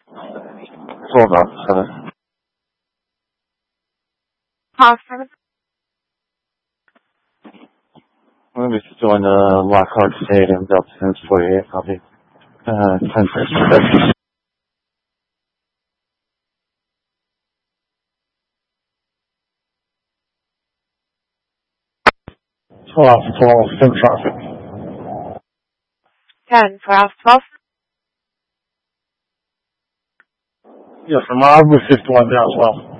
12 Alpha 7. Awesome. We're going to be doing Lockhart Stadium, Delta 1048, copy. 10-6. 12 Alpha 12, sim traffic. 10 for Alpha 12. Yes, from Rob with 51 down as well.